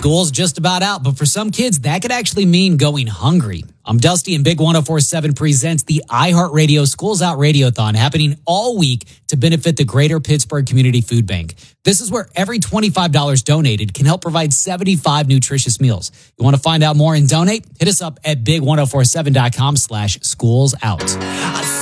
School's just about out, but for some kids, that could actually mean going hungry. I'm Dusty, and Big 104.7 presents the iHeartRadio Schools Out Radiothon, happening all week to benefit the Greater Pittsburgh Community Food Bank. This is where every $25 donated can help provide 75 nutritious meals. You want to find out more and donate? Hit us up at big1047.com/schoolsout.